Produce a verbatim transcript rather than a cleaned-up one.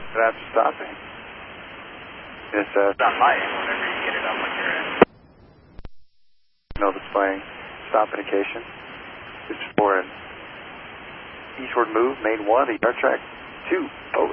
That's stopping. It's uh, It's on my end whenever you get it up on your end. no displaying stop indication. It's for an eastward move, main one, yard track two, over.